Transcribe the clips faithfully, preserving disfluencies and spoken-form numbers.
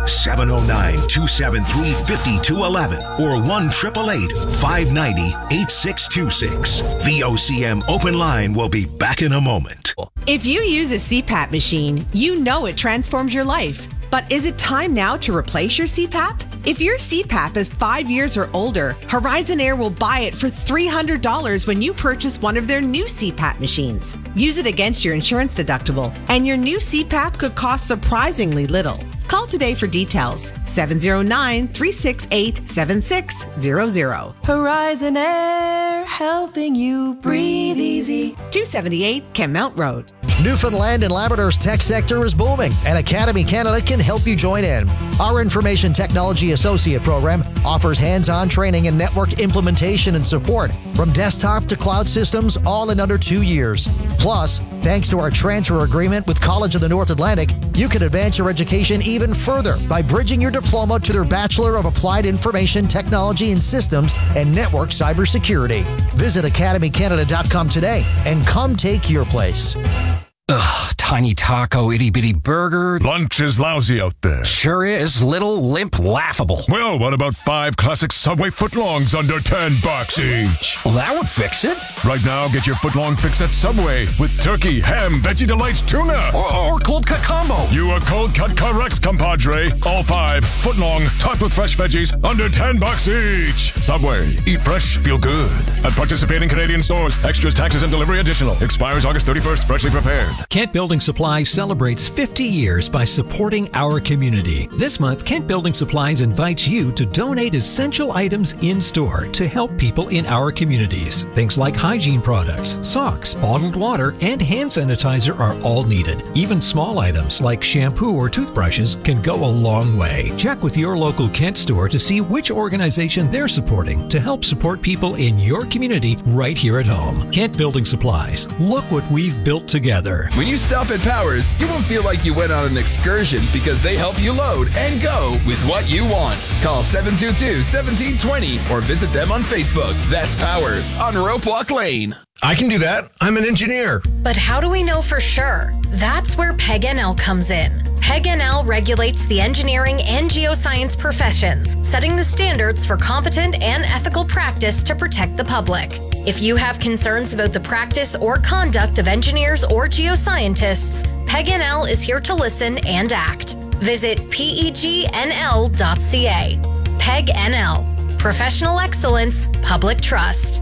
seven oh nine, two seven three, five two one one or one eight eight eight, five nine zero, eight six two six. V O C M Open Line will be back in a moment. If you use a C PAP machine, you know it transforms your life. But is it time now to replace your C PAP? If your C PAP is five years or older, Horizon Air will buy it for three hundred dollars when you purchase one of their new C PAP machines. Use it against your insurance deductible, and your new C PAP could cost surprisingly little. Call today for details. seven oh nine, three six eight, seven six zero zero. Horizon Air, helping you breathe easy. two seventy-eight Kenmount Road. Newfoundland and Labrador's tech sector is booming, and Academy Canada can help you join in. Our Information Technology Associate program offers hands-on training in network implementation and support, from desktop to cloud systems, all in under two years. Plus, thanks to our transfer agreement with College of the North Atlantic, you can advance your education even further by bridging your diploma to their Bachelor of Applied Information Technology and Systems and Network Cybersecurity. Visit academy canada dot com today and come take your place. Ugh, tiny taco, itty bitty burger. Lunch is lousy out there. Sure is. Little, limp, laughable. Well, what about five classic Subway footlongs under ten bucks each? Well, that would fix it. Right now, get your footlong fix at Subway with turkey, ham, Veggie Delights, tuna. Or, or cold cut combo. You are cold cut correct, compadre. All five footlong, topped with fresh veggies, under ten bucks each. Subway. Eat fresh, feel good. At participating Canadian stores. Extras, taxes, and delivery additional. Expires August thirty-first. Freshly prepared. Kent Building Supply celebrates fifty years by supporting our community. This month, Kent Building Supplies invites you to donate essential items in-store to help people in our communities. Things like hygiene products, socks, bottled water, and hand sanitizer are all needed. Even small items like shampoo or toothbrushes can go a long way. Check with your local Kent store to see which organization they're supporting to help support people in your community right here at home. Kent Building Supplies. Look what we've built together. When you stop at Powers, you won't feel like you went on an excursion because they help you load and go with what you want. Call seven two two, one seven two zero or visit them on Facebook. That's Powers on Rope Walk Lane. I can do that. I'm an engineer. But how do we know for sure? That's where P E G N L comes in. P E G N L regulates the engineering and geoscience professions, setting the standards for competent and ethical practice to protect the public. If you have concerns about the practice or conduct of engineers or geoscientists, P E G N L is here to listen and act. Visit P E G N L dot C A. P E G N L. Professional excellence, public trust.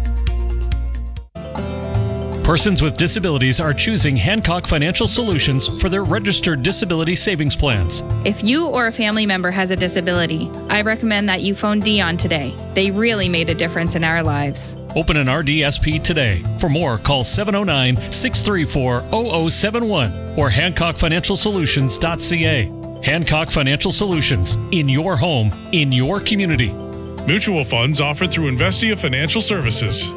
Persons with disabilities are choosing Hancock Financial Solutions for their registered disability savings plans. If you or a family member has a disability, I recommend that you phone Dion today. They really made a difference in our lives. Open an R D S P today. For more, call seven oh nine, six three four, zero zero seven one or hancock financial solutions dot c a. Hancock Financial Solutions. In your home, in your community. Mutual funds offered through Investia Financial Services.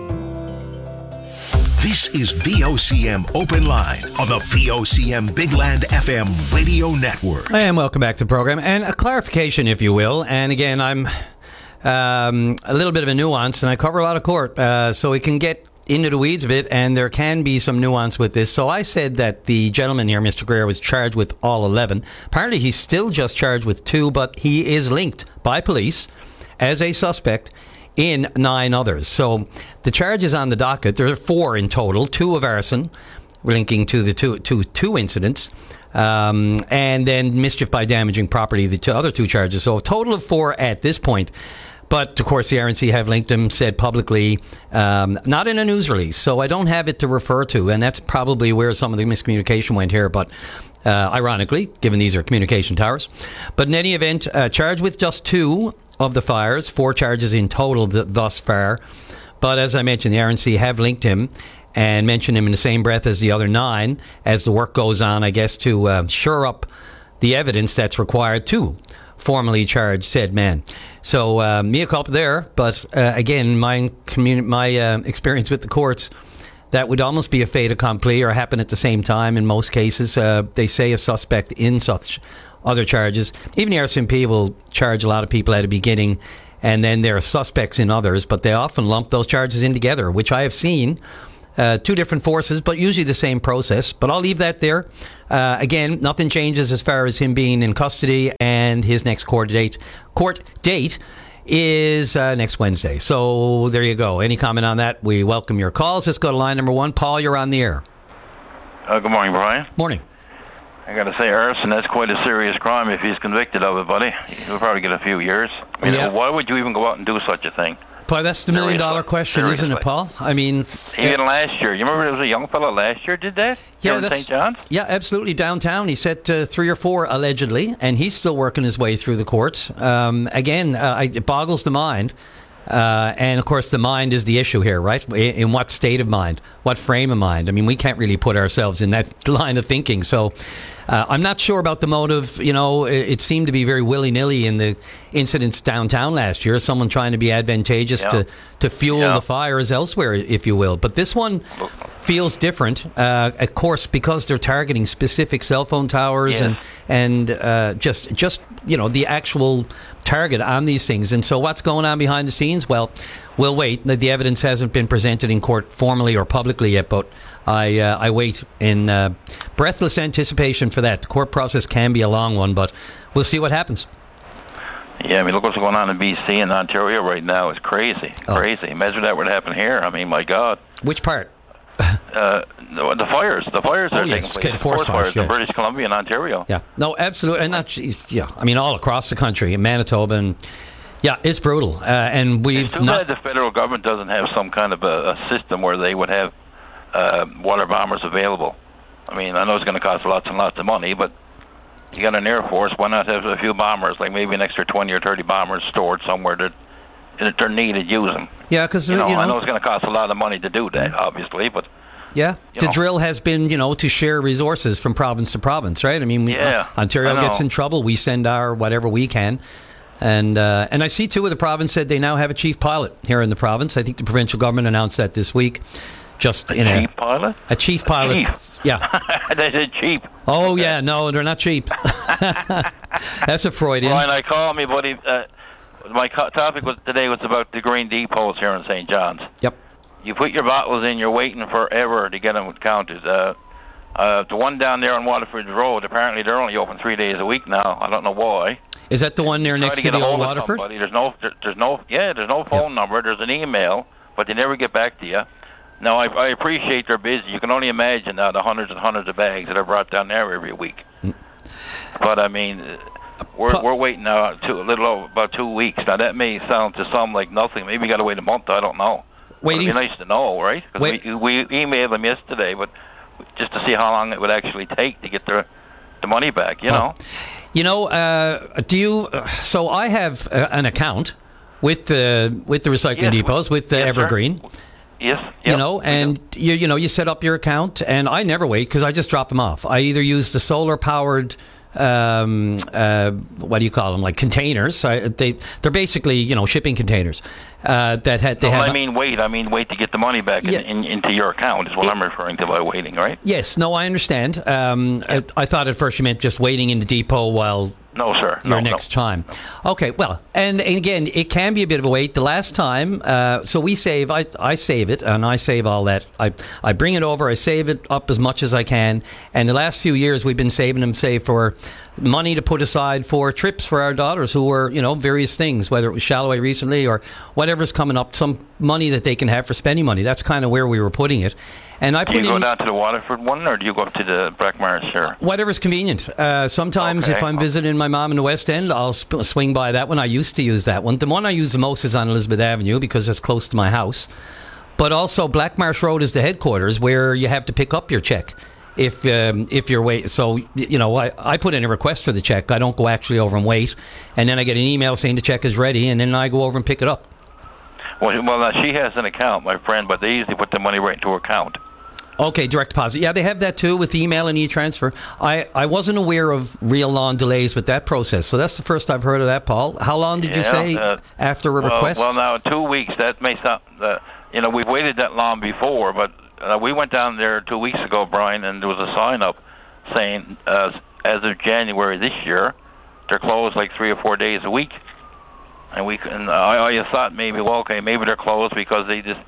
This is V O C M Open Line on the V O C M Big Land F M radio network. And welcome back to the program. And a clarification, if you will. And again, I'm um, a little bit of a nuance, and I cover a lot of court, uh, so we can get into the weeds a bit, and there can be some nuance with this. So I said that the gentleman here, Mister Greer, was charged with all eleven. Apparently, he's still just charged with two, but he is linked by police as a suspect in nine others. So the charges on the docket, there are four in total, two of arson, linking to the two, two, two incidents, um, and then mischief by damaging property, the two, other two charges. So a total of four at this point. But, of course, the R N C have linked him, said publicly, um, not in a news release. So I don't have it to refer to, and that's probably where some of the miscommunication went here. But uh, ironically, given these are communication towers. But in any event, uh, charged with just two of the fires, four charges in total th- thus far. But as I mentioned, the R N C have linked him and mentioned him in the same breath as the other nine as the work goes on, I guess, to uh, shore up the evidence that's required to formally charge said man. So, uh, mea culpa there. But uh, again, my communi- my uh, experience with the courts, that would almost be a fait accompli or happen at the same time in most cases. Uh, they say a suspect in such other charges. Even the R C M P will charge a lot of people at the beginning, and then there are suspects in others, but they often lump those charges in together, which I have seen Uh, two different forces, but usually the same process. But I'll leave that there. Uh, again, nothing changes as far as him being in custody, and his next court date court date is uh, next Wednesday. So there you go. Any comment on that? We welcome your calls. Let's go to line number one. Paul, you're on the air. Uh, good morning, Brian. Morning. I got to say, arson, that's quite a serious crime if he's convicted of it, buddy. He'll probably get a few years. I mean, Yeah. why would you even go out and do such a thing? Paul, that's the million dollar question, Seriously. isn't it, Paul? I mean, Even last year. You remember there was a young fellow last year did that? Yeah, Here in that's- Saint John's? Yeah, absolutely. Downtown, he said uh, three or four allegedly, and he's still working his way through the courts. Um, again, uh, I- it boggles the mind. Uh, and of course, the mind is the issue here, right? In, in what state of mind, what frame of mind? I mean, we can't really put ourselves in that line of thinking. So, uh, I'm not sure about the motive. You know, it, it seemed to be very willy-nilly in the incidents downtown last year. Someone trying to be advantageous Yeah. to to fuel Yeah. the fires elsewhere, if you will. But this one feels different, uh, of course, because they're targeting specific cell phone towers Yes. and and uh, just just you know the actual target on these things. And so, what's going on behind the scenes? Well, we'll wait. The, the evidence hasn't been presented in court formally or publicly yet, but I uh, I wait in uh, breathless anticipation for that. The court process can be a long one, but we'll see what happens. Yeah, I mean, look what's going on in B C and Ontario right now. It's crazy. Oh. Crazy. Imagine that would happen here. I mean, my God. Which part? Uh, the, the fires. The fires Oh, that are yes, taking place. okay, forest fires, yeah. in British Columbia and Ontario. Yeah, no, absolutely, and not yeah. I mean, all across the country, in Manitoba, and yeah, it's brutal. Uh, and we've It's too not. bad the federal government doesn't have some kind of a, a system where they would have uh, water bombers available. I mean, I know it's going to cost lots and lots of money, but you got an Air Force. Why not have a few bombers, like maybe an extra twenty or thirty bombers stored somewhere that if they're needed, use them. Yeah, because You know, you know, I know it's going to cost a lot of money to do that, obviously, but yeah, you the know. drill has been you know to share resources from province to province, right? I mean, we, Yeah, uh, Ontario I know. gets in trouble, we send our whatever we can. And uh, and I see too, the province said they now have a chief pilot here in the province. I think the provincial government announced that this week. Just a in a cheap pilot. a chief pilot. Chief. Yeah. They said cheap. Oh yeah, no, they're not cheap. That's a Freudian. Brian, I called me, buddy. Uh, my co- topic was today was about the green depots here in Saint John's. Yep. You put your bottles in, you're waiting forever to get them counted. Uh, uh, the one down there on Waterford Road, apparently they're only open three days a week now. I don't know why. Is that the one there Try next to to get the a old hold of Waterford? somebody. There's no, there, there's no, yeah, there's no phone number. There's an email, but they never get back to you. Now, I, I appreciate they're busy. You can only imagine now the hundreds and hundreds of bags that are brought down there every week. Mm. But I mean, uh, we're we're waiting now two, a little over about two weeks. Now that may sound to some like nothing. Maybe you got to wait a month. I don't know. Waiting It'd be nice to know, right? 'Cause Wait- we we emailed them yesterday, but just to see how long it would actually take to get the the money back. You know. You know, uh, do you? Uh, so I have uh, an account with the with the recycling Yes. depots with the Yes, sir. Evergreen. Yes. You know, and you you know you set up your account, and I never wait because I just drop them off. I either use the solar powered. Um, uh, what do you call them? Like containers. I, they they're basically you know shipping containers uh, that had they No, have. I mean wait. I mean wait to get the money back in, Yeah. in, into your account is what I'm referring to by waiting, right? Yes, no, I understand. Um, I, I thought at first you meant just waiting in the depot while No, sir. your No, no. next time. Okay, well, and, and again, it can be a bit of a wait. The last time, uh, so we save, I, I save it, and I save all that. I, I bring it over, I save it up as much as I can, and the last few years we've been saving them, say, for money to put aside for trips for our daughters who were, you know, various things, whether it was Shalloway recently or whatever's coming up, some money that they can have for spending money. That's kind of where we were putting it. And I Do put you go in, down to the Waterford one, or do you go up to the Brackmar Shire? whatever's convenient. Uh, sometimes Okay. if I'm visiting my mom in the West End, I'll sp- swing by that one. I used to use that one. The one I use the most is on Elizabeth Avenue because it's close to my house. But also Blackmarsh Road is the headquarters where you have to pick up your check if um, if you're wait. So, you know, I, I put in a request for the check. I don't go actually over and wait. And then I get an email saying the check is ready, and then I go over and pick it up. Well, well, now she has an account, my friend, but they usually put the money right into her account. Okay, direct deposit. Yeah, they have that too with email and e-transfer. I, I wasn't aware of real long delays with that process, so that's the first I've heard of that, Paul. How long did you Yeah, say uh, after a well, request? Well, now two weeks. That may sound. Uh, you know, we've waited that long before, but uh, we went down there two weeks ago, Brian, and there was a sign up saying, uh, as of January this year, they're closed like three or four days a week. And we and I, I thought maybe, well, okay, maybe they're closed because they just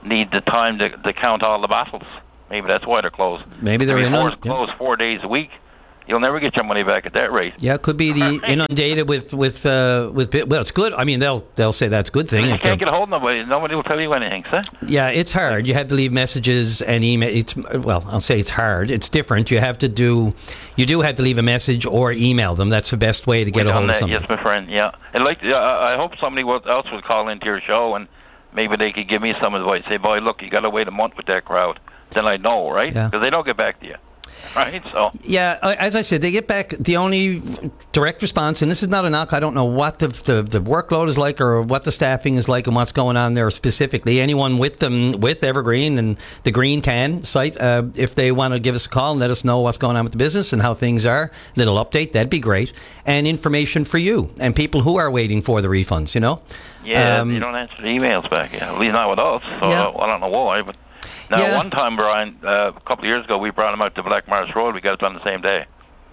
need the time to, to count all the bottles. Maybe that's why they're closed. Maybe they're I mean, in four, on, closed yeah. four days a week. You'll never get your money back at that rate. Yeah, it could be the inundated with with uh, with. Well, it's good. I mean, they'll they'll say that's a good thing. You if can't get a hold of nobody. Nobody will tell you anything, sir. Yeah, it's hard. You have to leave messages and email. It's well, I'll say it's hard. It's different. You have to do. You do have to leave a message or email them. That's the best way to get a hold of somebody. Yes, my friend. Yeah, and like I hope somebody else would call into your show and maybe they could give me some advice. Say, boy, look, you got to wait a month with that crowd. Then I know, right? Yeah. Because they don't get back to you. Right, so yeah, as I said, they get back. The only direct response, and this is not a knock. I don't know what the, the the workload is like, or what the staffing is like, and what's going on there specifically. Anyone with them with Evergreen and the Green Can site, uh, if they want to give us a call and let us know what's going on with the business and how things are, little update, that'd be great, and information for you and people who are waiting for the refunds. You know, yeah, um, you don't answer the emails back yet. At least not with us. So yeah. I don't know why, but. Now, yeah. one time, Brian, uh, a couple of years ago, we brought them out to Black Mars Road. We got it done the same day.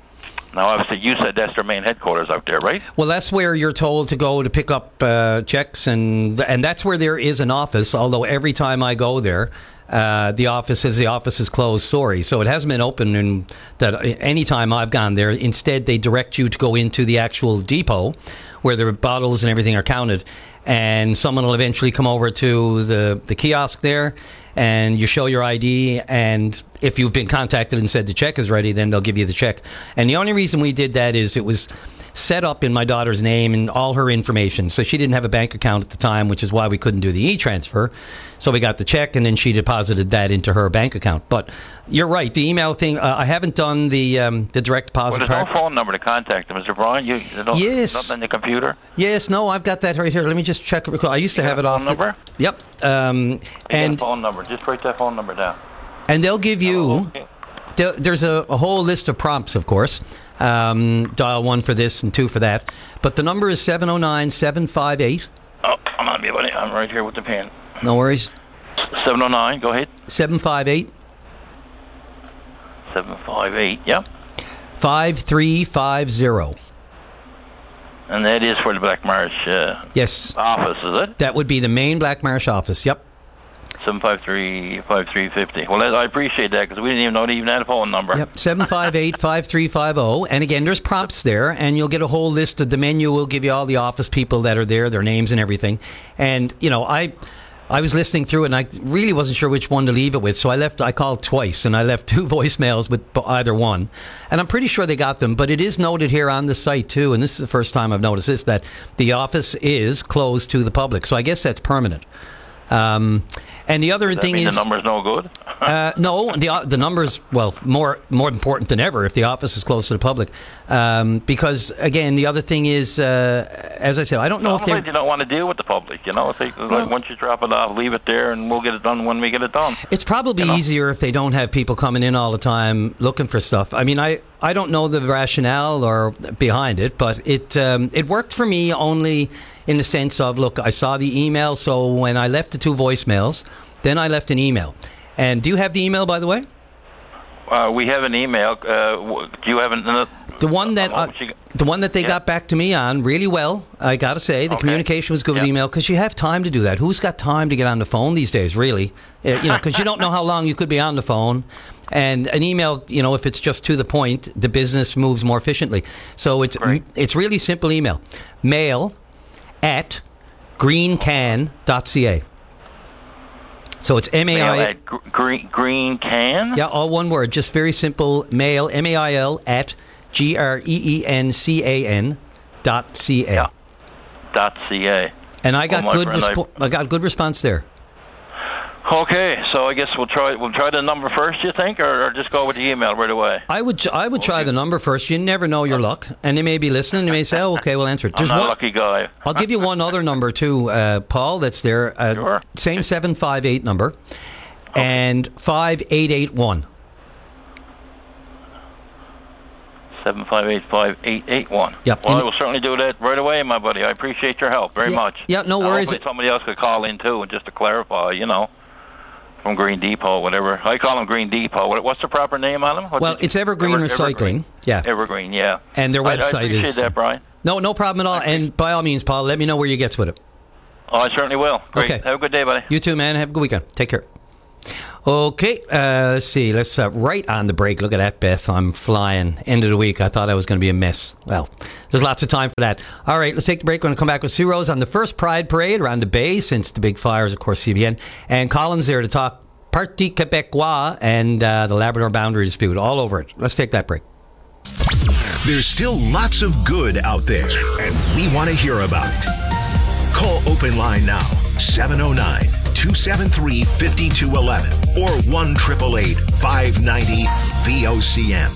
Now, obviously, you said that's their main headquarters out there, right? Well, that's where you're told to go to pick up uh, checks, and and that's where there is an office, although every time I go there, uh, the office says the office is closed, sorry. So it hasn't been open in that any time I've gone there. Instead, they direct you to go into the actual depot where the bottles and everything are counted, and someone will eventually come over to the, the kiosk there, and you show your I D, and if you've been contacted and said the check is ready, then they'll give you the check. And the only reason we did that is it was set up in my daughter's name and all her information. So she didn't have a bank account at the time, which is why we couldn't do the e-transfer. So we got the check, and then she deposited that into her bank account. But you're right, the email thing, uh, I haven't done the um, the direct deposit well, there's part. no phone number to contact them, Mister Brian. You, you don't, yes. Nothing on your computer? Yes, no, I've got that right here. Let me just check. I used to you have it a off. phone number? The, yep. Um, and a phone number. Just write that phone number down. And they'll give you... Oh, okay. there, there's a, a whole list of prompts, of course. Um, dial one for this and two for that. But the number is seven oh nine, seven five eight. Oh, I'm on me, buddy. I'm right here with the pen. No worries. seven oh nine, go ahead. seven five eight. seven five eight, yeah. five three five zero. And that is for the Black Marsh uh, yes. office, is it? That would be the main Black Marsh office, yep. seven five three, five three five zero. Well, I appreciate that because we didn't even know they even had a phone number. Yep, seven five eight, five three five zero. And again, there's prompts there, and you'll get a whole list of the menu. Will give you all the office people that are there, their names and everything. And, you know, I... I was listening through it, and I really wasn't sure which one to leave it with, so I left. I called twice, and I left two voicemails with either one. And I'm pretty sure they got them, but it is noted here on the site, too, and this is the first time I've noticed this, that the office is closed to the public. So I guess that's permanent. Um, and the other Does that thing mean is... the number's no good? uh, no, the the number's, well, more more important than ever if the office is closed to the public. Um, because, again, the other thing is, uh, as I said, I don't know no, if they... you don't want to deal with the public, you know? If they, well, like, once you drop it off, leave it there, and we'll get it done when we get it done. It's probably you know? easier if they don't have people coming in all the time looking for stuff. I mean, I, I don't know the rationale or behind it, but it um, it worked for me only in the sense of, look, I saw the email, so when I left the two voicemails, then I left an email. And do you have the email, by the way? Uh, we have an email. Uh, do you have an, uh, the one that uh, the one that they yeah. got back to me on really well? I got to say, the okay. communication was good yeah. with email because you have time to do that. Who's got time to get on the phone these days? Really, uh, you know, because you don't know how long you could be on the phone. And an email, you know, if it's just to the point, the business moves more efficiently. So it's right. it's really simple email: mail at greencan dot c a. So it's M A I... Mail at gr- green, green can? Yeah, all one word. Just very simple. Mail, M A I L, at G R E E N C A N dot C A. Yeah. Dot C A. And I got, well, good friend, respo- I... I got good response there. Okay, so I guess we'll try we'll try the number first, you think, or, or just go with the email right away? I would I would try the number first. You never know your luck. And they may be listening. They may say, oh, okay, we'll answer it. I'm not one, a lucky guy. I'll give you one other number, too, uh, Paul, that's there. Uh, sure. Same seven five eight number. Okay. And five eight eight one. seven five eight, five eight eight one. Yep. Well, I will certainly do that right away, my buddy. I appreciate your help very yeah, much. Yeah, no worries. Hopefully somebody else could call in, too, and just to clarify, you know. From Green Depot, whatever. I call them Green Depot. What, what's the proper name on them? What well, it's Evergreen Ever, Recycling. Evergreen. Yeah. Evergreen, yeah. And their website I, I appreciate is... that, Brian. No, no problem at all. And by all means, Paul, let me know where you get with it. Oh, I certainly will. Great. Okay. Have a good day, buddy. You too, man. Have a good weekend. Take care. Okay, uh, let's see. Let's uh, right on the break. Look at that, Beth. I'm flying. End of the week. I thought that was going to be a mess. Well, there's lots of time for that. All right, let's take the break. We're going to come back with Sue Rose on the first Pride Parade around the Bay since the big fires, of course, C B N. And Colin's there to talk Parti Québécois and uh, the Labrador boundary dispute. All over it. Let's take that break. There's still lots of good out there, and we want to hear about it. Call Open Line now, seven oh nine, two seven three, five two one one or one eight eight eight, five nine zero, V O C M.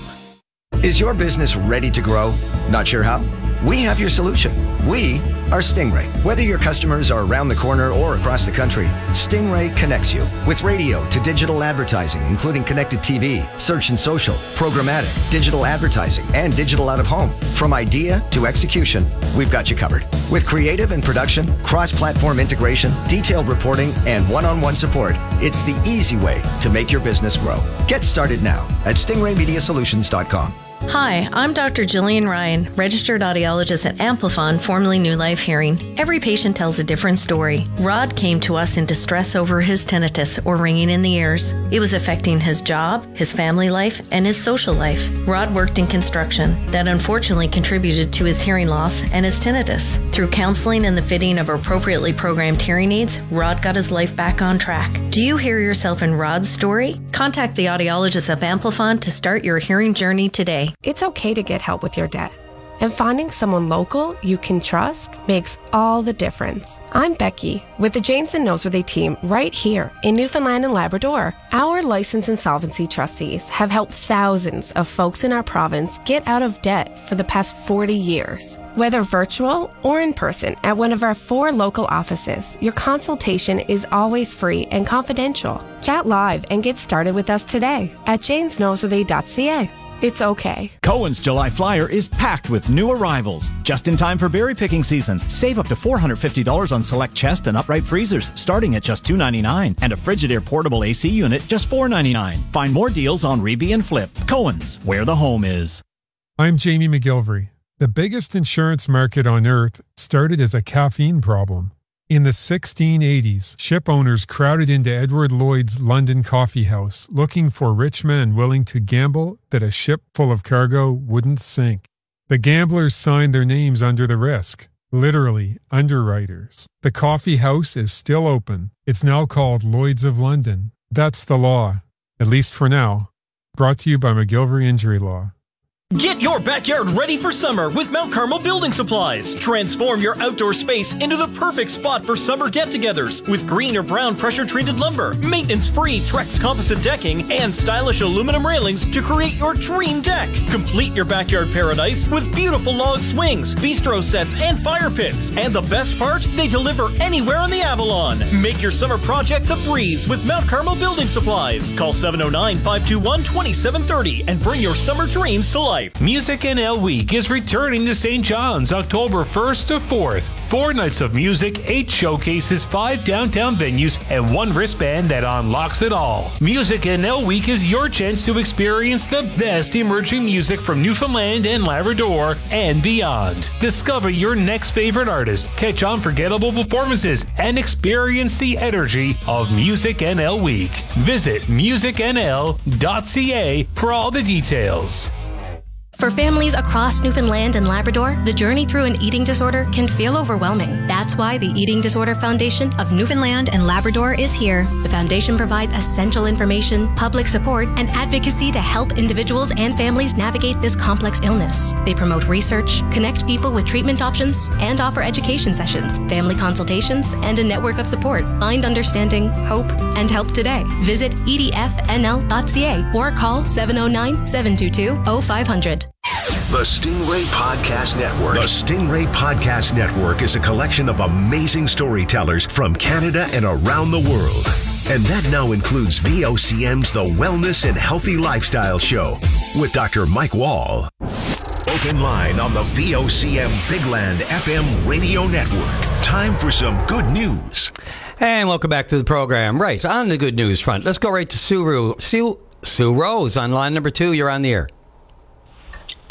Is your business ready to grow? Not sure how? We have your solution. We are Stingray. Whether your customers are around the corner or across the country, Stingray connects you with radio to digital advertising, including connected T V, search and social, programmatic, digital advertising, and digital out of home. From idea to execution, we've got you covered. With creative and production, cross-platform integration, detailed reporting, and one-on-one support, it's the easy way to make your business grow. Get started now at stingray media solutions dot com. Hi, I'm Doctor Jillian Ryan, registered audiologist at Amplifon, formerly New Life Hearing. Every patient tells a different story. Rod came to us in distress over his tinnitus, or ringing in the ears. It was affecting his job, his family life, and his social life. Rod worked in construction. That unfortunately contributed to his hearing loss and his tinnitus. Through counseling and the fitting of appropriately programmed hearing aids, Rod got his life back on track. Do you hear yourself in Rod's story? Contact the audiologist of Amplifon to start your hearing journey today. It's okay to get help with your debt. And finding someone local you can trust makes all the difference. I'm Becky with the James and Noseworthy team right here in Newfoundland and Labrador. Our licensed insolvency trustees have helped thousands of folks in our province get out of debt for the past forty years. Whether virtual or in person at one of our four local offices, your consultation is always free and confidential. Chat live and get started with us today at james noseworthy dot c a. It's okay. Cohen's July Flyer is packed with new arrivals. Just in time for berry picking season. Save up to four hundred fifty dollars on select chest and upright freezers, starting at just two hundred ninety-nine dollars. And a Frigidaire portable A C unit, just four hundred ninety-nine dollars. Find more deals on Reby and Flip. Cohen's, where the home is. I'm Jamie McGilvery. The biggest insurance market on earth started as a caffeine problem. In the sixteen eighties, ship owners crowded into Edward Lloyd's London coffee house looking for rich men willing to gamble that a ship full of cargo wouldn't sink. The gamblers signed their names under the risk, literally underwriters. The coffee house is still open. It's now called Lloyd's of London. That's the law, at least for now. Brought to you by McGilvery Injury Law. Get your backyard ready for summer with Mount Carmel Building Supplies. Transform your outdoor space into the perfect spot for summer get-togethers with green or brown pressure-treated lumber, maintenance-free Trex composite decking, and stylish aluminum railings to create your dream deck. Complete your backyard paradise with beautiful log swings, bistro sets, and fire pits. And the best part, they deliver anywhere in the Avalon. Make your summer projects a breeze with Mount Carmel Building Supplies. Call seven oh nine, five two one, two seven three oh and bring your summer dreams to life. Music N L Week is returning to Saint John's October first to fourth. Four nights of music, eight showcases, five downtown venues, and one wristband that unlocks it all. Music N L Week is your chance to experience the best emerging music from Newfoundland and Labrador and beyond. Discover your next favorite artist, catch unforgettable performances, and experience the energy of Music N L Week. Visit music n l dot c a for all the details. For families across Newfoundland and Labrador, the journey through an eating disorder can feel overwhelming. That's why the Eating Disorder Foundation of Newfoundland and Labrador is here. The foundation provides essential information, public support, and advocacy to help individuals and families navigate this complex illness. They promote research, connect people with treatment options, and offer education sessions, family consultations, and a network of support. Find understanding, hope, and help today. Visit e d f n l dot c a or call seven oh nine, seven two two, oh five hundred. The Stingray Podcast Network. The Stingray Podcast Network is a collection of amazing storytellers from Canada and around the world. And that now includes V O C M's The Wellness and Healthy Lifestyle Show with Doctor Mike Wall. Open line on the V O C M Bigland F M radio network. Time for some good news. And welcome back to the program. Right, on the good news front. Let's go right to Sue, Sue, Sue Rose on line number two. You're on the air.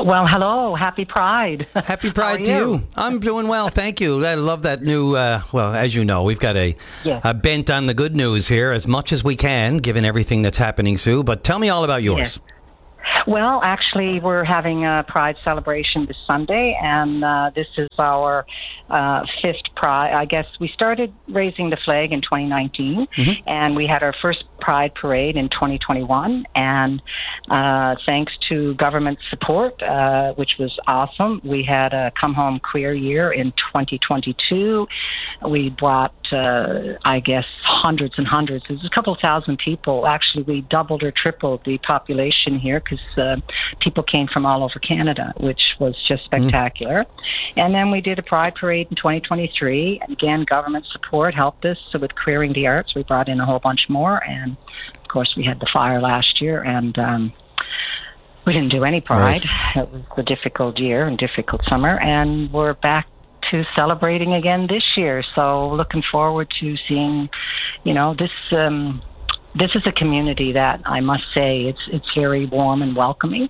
Well, hello. Happy Pride. Happy Pride to you? you. I'm doing well, thank you. I love that new, uh, well, as you know, we've got a, yes. a bent on the good news here as much as we can, given everything that's happening, Sue. But tell me all about yours. Yes. Well, actually, we're having a Pride celebration this Sunday, and uh, this is our uh, fifth Pride. I guess we started raising the flag in twenty nineteen, mm-hmm. and we had our first Pride parade in twenty twenty-one, and uh, thanks to government support, uh, which was awesome, we had a Come Home Queer year in twenty twenty-two. We brought, uh, I guess, hundreds and hundreds. There's a couple thousand people. Actually, we doubled or tripled the population here because uh, people came from all over Canada, which was just spectacular. Mm. And then we did a Pride parade in twenty twenty-three. Again, government support helped us. So with Queering the Arts, we brought in a whole bunch more. And, of course, we had the fire last year, and um, we didn't do any Pride. Right. It was a difficult year and difficult summer, and we're back to celebrating again this year. So looking forward to seeing, you know, this... Um, This is a community that I must say it's it's very warm and welcoming.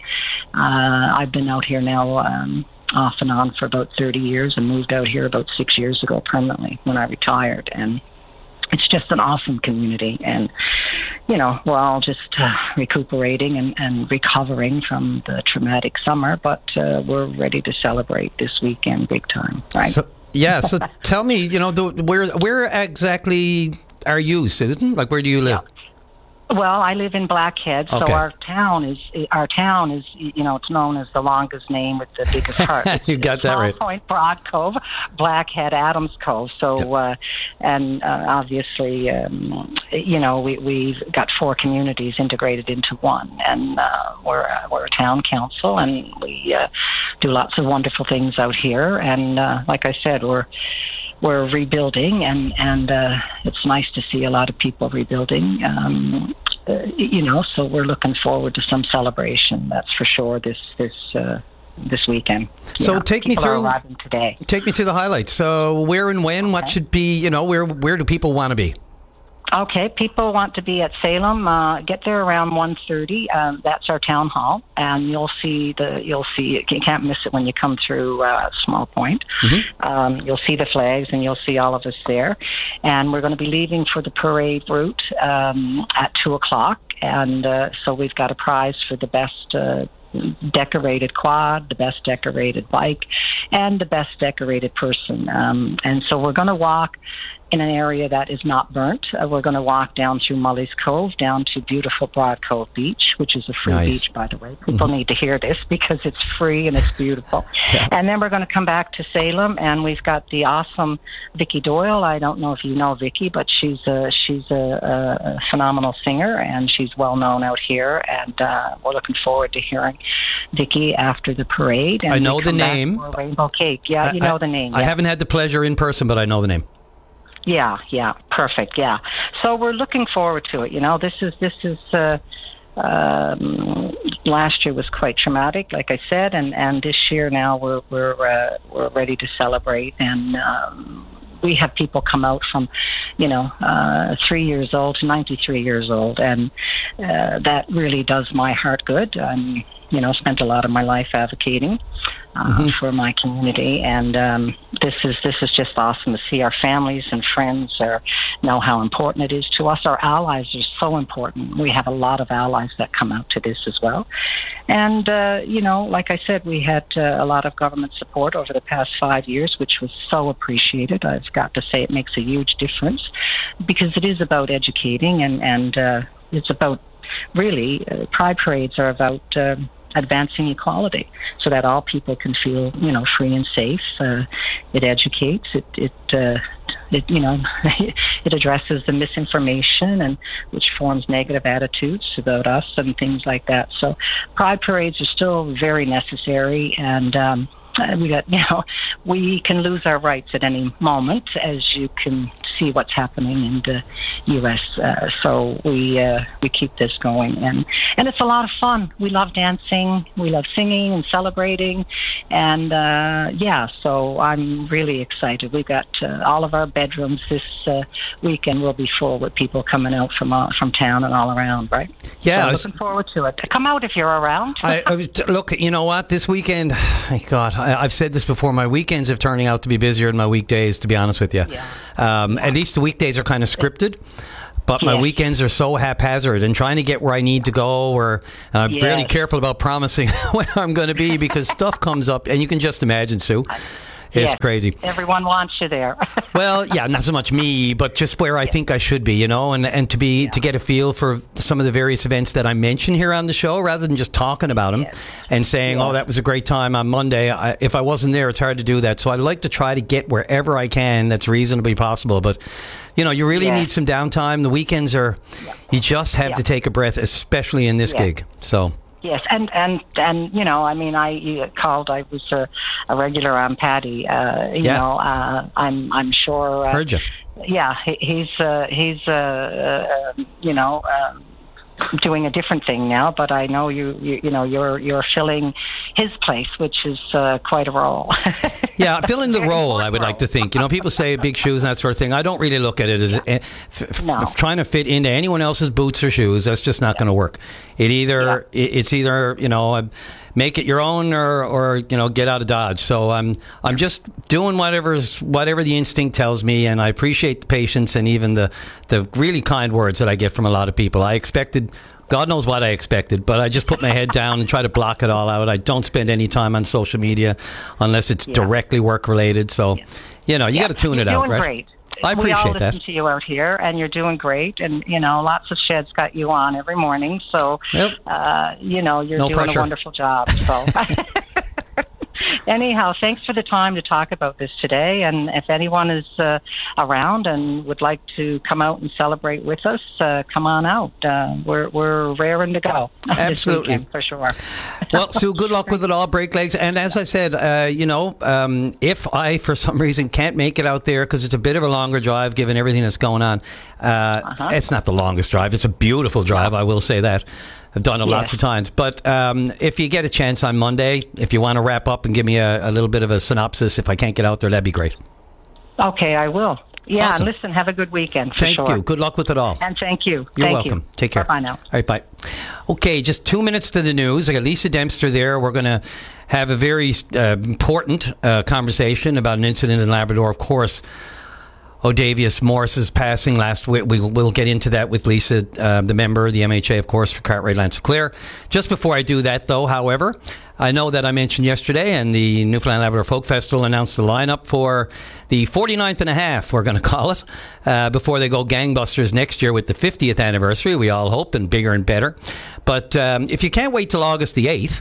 Uh, I've been out here now um, off and on for about thirty years and moved out here about six years ago permanently when I retired. And it's just an awesome community. And, you know, we're all just uh, recuperating and, and recovering from the traumatic summer, but uh, we're ready to celebrate this weekend big time, right? So, yeah, so tell me, you know, the, where where exactly are you, Susan? Like, where do you live? Yeah. Well, I live in Blackhead, so okay. our town is our town is you know it's known as the longest name with the biggest heart. You got that right. Point, Broad Cove, Blackhead, Adams Cove. So, yep. uh, and uh, obviously, um, you know, we we've got four communities integrated into one, and uh, we're uh, we're a town council, and we uh, do lots of wonderful things out here. And uh, like I said, we're. We're rebuilding, and and uh, it's nice to see a lot of people rebuilding. Um, uh, you know, so we're looking forward to some celebration. That's for sure. This this uh, this weekend. So yeah, take me through. Are arriving today. Take me through the highlights. So where and when? Okay. What should be? You know, where where do people want to be? Okay, people want to be at Salem. Uh, get there around one thirty. Um, that's our town hall, and you'll see the you'll see you can't miss it when you come through uh, Small Point. Mm-hmm. Um, you'll see the flags, and you'll see all of us there. And we're going to be leaving for the parade route um, at two o'clock. And uh, so we've got a prize for the best. Uh, decorated quad, the best decorated bike, and the best decorated person. Um, and so we're going to walk in an area that is not burnt. Uh, we're going to walk down through Mully's Cove, down to beautiful Broad Cove Beach, which is a free nice. beach, by the way. People mm-hmm. need to hear this because it's free and it's beautiful. Yeah. And then we're going to come back to Salem, and we've got the awesome Vicki Doyle. I don't know if you know Vicki, but she's a, she's a, a phenomenal singer, and she's well known out here. And uh, we're looking forward to hearing Vicki after the parade. And I know the name. Rainbow Cake. Yeah, you I, know the name. I yeah. haven't had the pleasure in person, but I know the name. Yeah, yeah, perfect. Yeah, so we're looking forward to it. You know, this is this is uh, um, last year was quite traumatic, like I said, and, and this year now we're we're uh, we're ready to celebrate, and um, we have people come out from, you know, uh, three years old to ninety-three years old, and uh, that really does my heart good. Um, you know, spent a lot of my life advocating uh, mm-hmm. for my community, and um, this is this is just awesome to see our families and friends are, know how important it is to us. Our allies are so important. We have a lot of allies that come out to this as well. And, uh, you know, like I said, we had uh, a lot of government support over the past five years, which was so appreciated. I've got to say it makes a huge difference because it is about educating, and, and uh, it's about really, uh, pride parades are about uh, advancing equality so that all people can feel, you know, free and safe. Uh, it educates, it, it, uh, it you know, it addresses the misinformation and which forms negative attitudes about us and things like that. So pride parades are still very necessary, and um, we got, you know, we can lose our rights at any moment, as you can see what's happening in the U S Uh, so we uh, we keep this going, and and it's a lot of fun. We love dancing, we love singing and celebrating, and uh, yeah. So I'm really excited. We've got uh, all of our bedrooms this uh, weekend will be full with people coming out from uh, from town and all around. Right? Yeah, so I was, looking forward to it. Come out if you're around. I, I was, look, you know what? This weekend, God, I, I've said this before. My weekends are turning out to be busier than my weekdays. To be honest with you, yeah. Um, at least the weekdays are kind of scripted. But my Yes. weekends are so haphazard, and trying to get where I need to go, or I'm Yes. really careful about promising where I'm going to be because stuff comes up, and you can just imagine, Sue. It's Yes. crazy. Everyone wants you there. Well, yeah, not so much me, but just where I think I should be, you know, and, and to be to get a feel for some of the various events that I mention here on the show, rather than just talking about them Yes. and saying, Yes. "Oh, that was a great time on Monday." I, if I wasn't there, it's hard to do that. So I'd like to try to get wherever I can that's reasonably possible, but. You know, you really Yeah. need some downtime. The weekends are, you just have Yeah. to take a breath, especially in this Yeah. gig. So, Yes, and and and you know, I mean, I you called. I was a, a regular on Paddy. Uh, you Yeah. know, uh, I'm I'm sure. Uh, heard you. Yeah, he, he's uh, he's uh, uh, you know. Uh, doing a different thing now, but I know you, you, you know, you're you're filling his place, which is uh, quite a role. Yeah, filling the role, I would like to think. You know, people say big shoes and that sort of thing. I don't really look at it as eh, f- f- No. trying to fit into anyone else's boots or shoes. That's just not going to work. It either it, it's either you know uh, make it your own or or you know get out of Dodge. So I'm I'm just doing whatever's whatever the instinct tells me, and I appreciate the patience and even the the really kind words that I get from a lot of people. I expected. God knows what I expected, but I just put my head down and try to block it all out. I don't spend any time on social media unless it's Yeah. directly work related. So, you know, you Yeah. got to tune it You're out, doing right? Great. I we all appreciate listen that. to you out here, and you're doing great. And you know, lots of sheds got you on every morning, so Yep. uh, you know you're No doing pressure. a wonderful job. So. Anyhow, thanks for the time to talk about this today. And if anyone is uh, around and would like to come out and celebrate with us, uh, come on out. Uh, we're we're raring to go. this Absolutely. weekend, for sure. Well, Sue, good luck with it all. Break legs. And as I said, uh, you know, um, if I, for some reason, can't make it out there because it's a bit of a longer drive given everything that's going on, uh, Uh-huh. it's not the longest drive. It's a beautiful drive, I will say that. I've done it Yes. lots of times. But um, if you get a chance on Monday, if you want to wrap up and give me a, a little bit of a synopsis, if I can't get out there, that'd be great. Okay, I will. Yeah, Awesome. listen, have a good weekend, for Thank sure. you. Good luck with it all. And thank you. You're thank welcome. You. Take care. Bye-bye now. All right, bye. Okay, just two minutes to the news. I got Lisa Dempster there. We're going to have a very uh, important uh, conversation about an incident in Labrador. Of course, Odavius Morris's passing last week. We will get into that with Lisa, uh, the member of the M H A, of course, for Cartwright Lancer-Clare. Just before I do that, though, however, I know that I mentioned yesterday, and the Newfoundland Labrador Folk Festival announced the lineup for the forty-ninth and a half, we're going to call it, uh, before they go gangbusters next year with the fiftieth anniversary, we all hope, and bigger and better. But um, if you can't wait till August the eighth,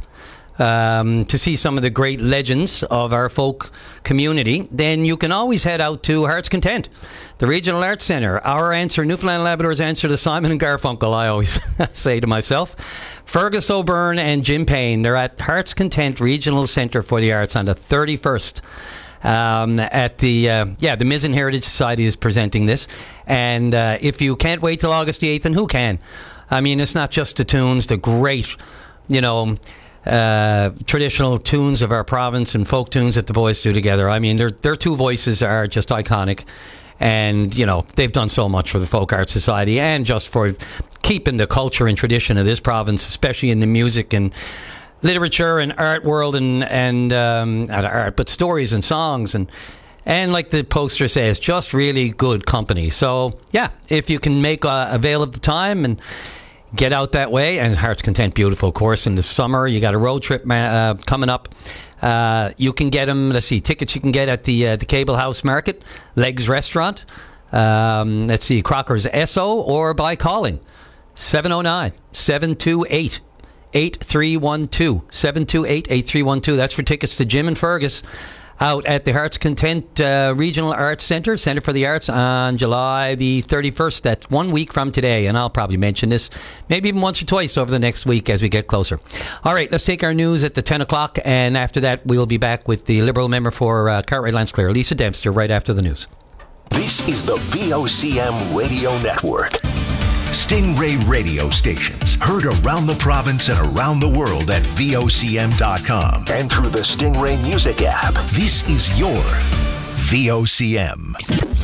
Um, to see some of the great legends of our folk community, then you can always head out to Heart's Content, the Regional Arts Centre. Our answer, Newfoundland Labrador's answer to Simon and Garfunkel, I always say to myself. Fergus O'Byrne and Jim Payne, they're at Heart's Content Regional Centre for the Arts on the thirty-first. Um, at the, uh, yeah, the Mizzen Heritage Society is presenting this. And uh, if you can't wait till August the eighth, then who can? I mean, it's not just the tunes, the great, you know... Uh, traditional tunes of our province and folk tunes that the boys do together. I mean, their their two voices are just iconic, and you know they've done so much for the Folk Arts Society and just for keeping the culture and tradition of this province, especially in the music and literature and art world and and um, not art, but stories and songs and. And like the poster says, just really good company. So yeah, if you can make uh, avail of the time and get out that way, and Heart's Content, beautiful, of course, in the summer. You got a road trip uh, coming up. Uh, you can get them, let's see, tickets you can get at the uh, the Cable House Market, Legs Restaurant, um, let's see, Crocker's Esso, or by calling seven oh nine, seven two eight, eight three one two, seven two eight, eight three one two. That's for tickets to Jim and Fergus out at the Heart's Content uh, Regional Arts Centre, Centre for the Arts, on July the thirty-first. That's one week from today, and I'll probably mention this maybe even once or twice over the next week as we get closer. All right, let's take our news at the ten o'clock, and after that we'll be back with the Liberal member for uh, Cartwright Lancer-Clare, Lisa Dempster, right after the news. This is the V O C M Radio Network. Stingray radio stations heard around the province and around the world at V O C M dot com and through the Stingray Music app. This is your V O C M.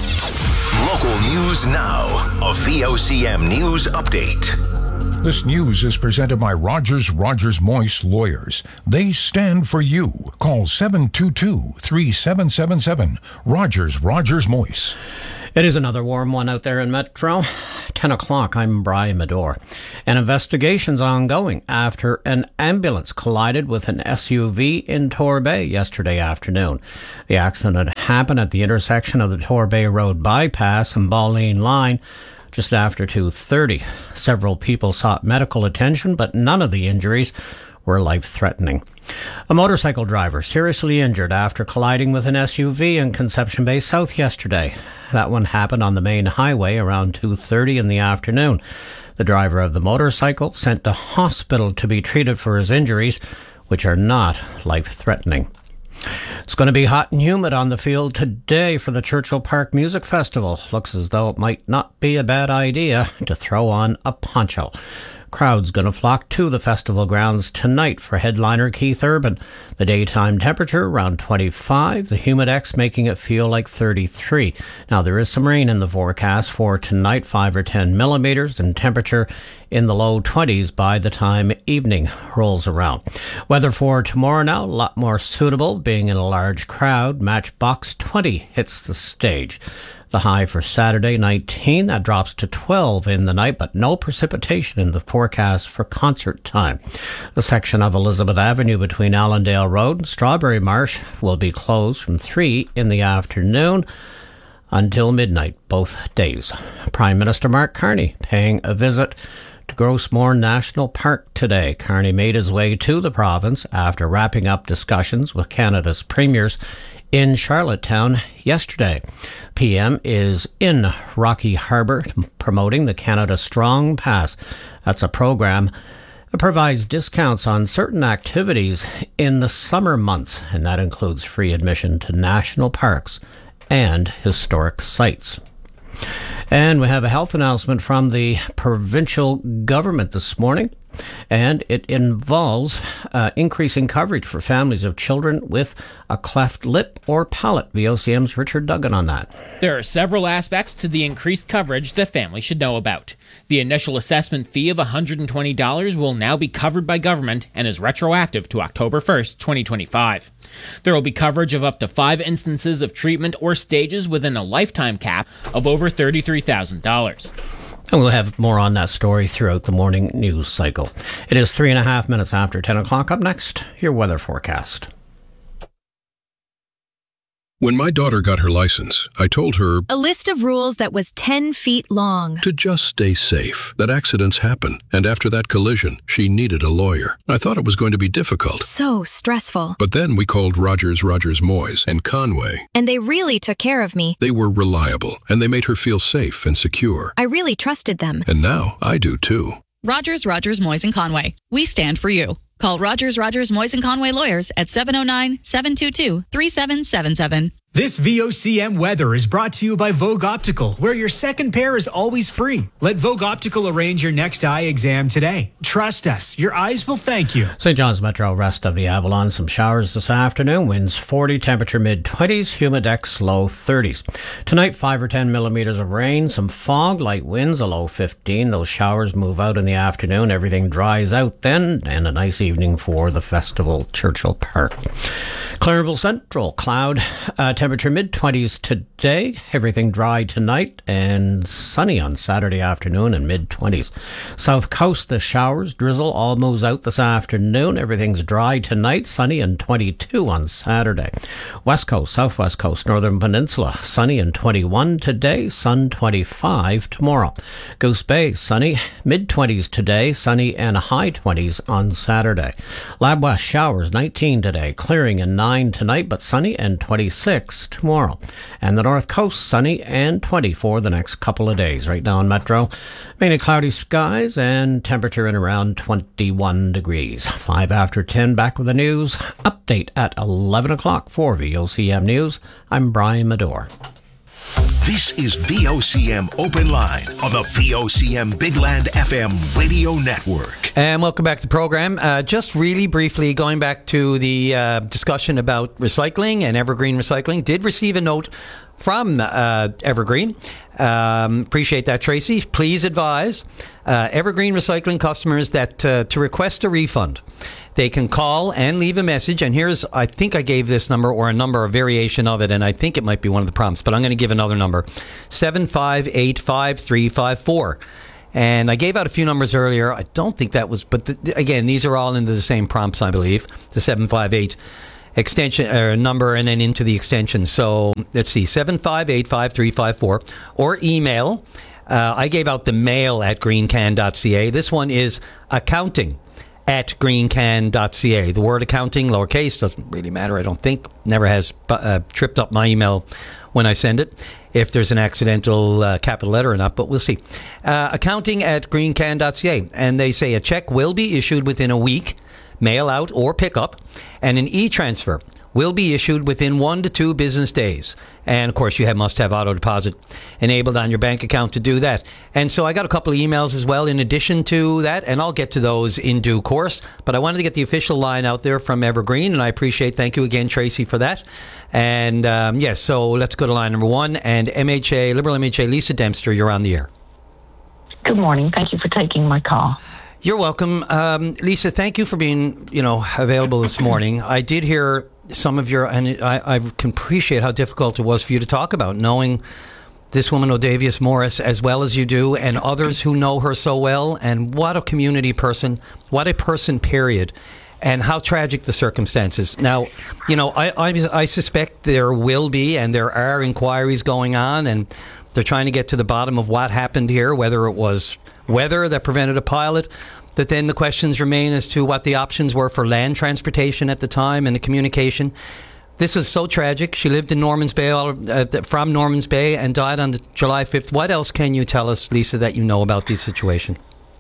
Local news now. A V O C M News Update. This news is presented by Rogers Rogers Moyse Lawyers. They stand for you. Call seven two two, three seven seven seven. Rogers Rogers Moyse. It is another warm one out there in Metro. ten o'clock, I'm Brian Medore. An investigation's ongoing after an ambulance collided with an S U V in Torbay yesterday afternoon. The accident happened at the intersection of the Torbay Road bypass and Balleen Line just after two thirty. Several people sought medical attention, but none of the injuries were life-threatening. A motorcycle driver seriously injured after colliding with an S U V in Conception Bay South yesterday. That one happened on the main highway around two thirty in the afternoon. The driver of the motorcycle sent to hospital to be treated for his injuries, which are not life-threatening. It's going to be hot and humid on the field today for the Churchill Park Music Festival. Looks as though it might not be a bad idea to throw on a poncho. Crowds going to flock to the festival grounds tonight for headliner Keith Urban. The daytime temperature around twenty-five, the humidex making it feel like thirty-three. Now there is some rain in the forecast for tonight, five or ten millimeters, and temperature in the low twenties by the time evening rolls around. Weather for tomorrow now, a lot more suitable, being in a large crowd. Matchbox twenty hits the stage. The high for Saturday, nineteen, that drops to twelve in the night, but no precipitation in the forecast for concert time. The section of Elizabeth Avenue between Allendale Road and Strawberry Marsh will be closed from three in the afternoon until midnight, both days. Prime Minister Mark Carney paying a visit to Grossmore National Park today. Carney made his way to the province after wrapping up discussions with Canada's premiers in Charlottetown yesterday. P M is in Rocky Harbour promoting the Canada Strong Pass. That's a program that provides discounts on certain activities in the summer months, and that includes free admission to national parks and historic sites. And we have a health announcement from the provincial government this morning, and it involves uh, increasing coverage for families of children with a cleft lip or palate. V O C M's Richard Duggan on that. There are several aspects to the increased coverage that families should know about. The initial assessment fee of one hundred twenty dollars will now be covered by government and is retroactive to October first, twenty twenty-five. There will be coverage of up to five instances of treatment or stages within a lifetime cap of over thirty-three thousand dollars. And we'll have more on that story throughout the morning news cycle. It is three and a half minutes after ten o'clock. Up next, your weather forecast. When my daughter got her license, I told her a list of rules that was ten feet long. To just stay safe, that accidents happen. And after that collision, she needed a lawyer. I thought it was going to be difficult. So stressful. But then we called Rogers Rogers Moyse and Conway. And they really took care of me. They were reliable, and they made her feel safe and secure. I really trusted them. And now I do too. Rogers Rogers Moyse and Conway. We stand for you. Call Rogers Rogers Moyse and Conway Lawyers at seven oh nine, seven two two, three seven seven seven. This V O C M weather is brought to you by Vogue Optical, where your second pair is always free. Let Vogue Optical arrange your next eye exam today. Trust us, your eyes will thank you. Saint John's Metro, rest of the Avalon, some showers this afternoon. Winds forty, temperature mid-twenties, humidex low thirties. Tonight, five or ten millimeters of rain, some fog, light winds, a low fifteen. Those showers move out in the afternoon. Everything dries out then, and a nice evening for the festival, Churchill Park. Clarenville Central, cloud, uh, temperature mid-twenties today. Everything dry tonight and sunny on Saturday afternoon and mid-twenties. South Coast, the showers, drizzle all moves out this afternoon. Everything's dry tonight, sunny and twenty-two on Saturday. West Coast, Southwest Coast, Northern Peninsula, sunny and twenty-one today, sun twenty-five tomorrow. Goose Bay, sunny, mid-twenties today, sunny and high twenties on Saturday. Lab West, showers, nineteen today, clearing and nine tonight, but sunny and twenty-six tomorrow. And the North Coast, sunny and twenty for the next couple of days. Right now in Metro, mainly cloudy skies and temperature in around twenty-one degrees. Five after ten, back with the news update at eleven o'clock for V O C M News. I'm Brian Medore. This is V O C M Open Line on the V O C M Big Land F M radio network. And welcome back to the program. Uh, just really briefly going back to the uh, discussion about recycling and Evergreen Recycling. Did receive a note from uh, Evergreen. Um, appreciate that, Tracy. Please advise uh, Evergreen Recycling customers that uh, to request a refund, they can call and leave a message. And here's, I think I gave this number or a number, a variation of it, and I think it might be one of the prompts, but I'm going to give another number, seven five eight, five three five four. And I gave out a few numbers earlier. I don't think that was, but the, again, these are all into the same prompts, I believe, the seven five eight extension or uh, number and then into the extension. So let's see, seven five eight, five three five four, or email. Uh, I gave out the mail at greencan dot c a. This one is accounting at greencan dot c a. The word accounting, lowercase, doesn't really matter, I don't think. Never has uh, tripped up my email when I send it, if there's an accidental uh, capital letter or not, but we'll see. Uh, accounting at greencan dot c a. And they say a check will be issued within a week, mail out or pickup, and an e-transfer will be issued within one to two business days. And of course, you have, must have auto deposit enabled on your bank account to do that. And so I got a couple of emails as well in addition to that, and I'll get to those in due course. But I wanted to get the official line out there from Evergreen, and I appreciate, thank you again, Tracy, for that. And um, yes, so let's go to line number one. And M H A, Liberal M H A, Lisa Dempster, you're on the air. Good morning. Thank you for taking my call. You're welcome. Um, Lisa, thank you for being, you know, available this morning. I did hear some of your, and I, I can appreciate how difficult it was for you to talk about, knowing this woman, Odavius Morris, as well as you do, and others who know her so well, and what a community person, what a person, period, and how tragic the circumstances. Now, you know, I, I, I suspect there will be, and there are inquiries going on, and they're trying to get to the bottom of what happened here, whether it was weather that prevented a pilot, but then the questions remain as to what the options were for land transportation at the time and the communication. This was so tragic. She lived in Norman's Bay, uh, from Norman's Bay, and died on the July fifth. What else can you tell us, Lisa, that you know about this situation?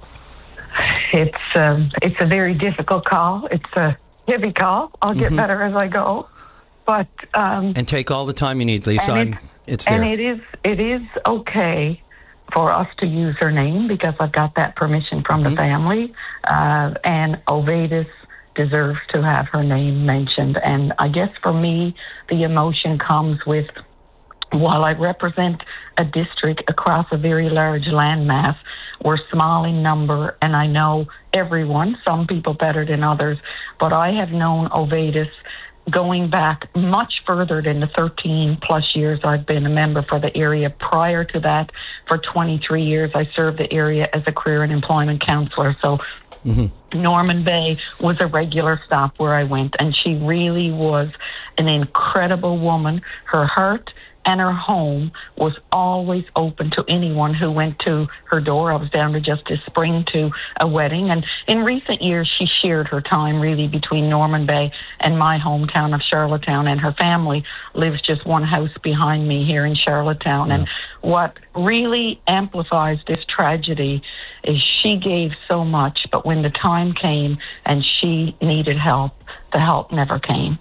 It's um, it's a very difficult call. It's a heavy call. I'll get Mm-hmm. better as I go. But um, and take all the time you need, Lisa. and I'm, it's there. And it is it is okay for us to use her name because I've got that permission from Mm-hmm. the family. Uh, and Ovatus deserves to have her name mentioned. And I guess for me, the emotion comes with, while I represent a district across a very large landmass, we're small in number, and I know everyone, some people better than others, but I have known Ovatus going back much further than the thirteen plus years I've been a member for the area. Prior to that, for twenty-three years, I served the area as a career and employment counselor. So mm-hmm. Norman Bay was a regular stop where I went, and she really was an incredible woman. Her heart and her home was always open to anyone who went to her door. I was down to just this spring to a wedding. And in recent years, she shared her time really between Norman Bay and my hometown of Charlottetown. And her family lives just one house behind me here in Charlottetown. Yeah. And what really amplifies this tragedy is she gave so much, but when the time came and she needed help, the help never came.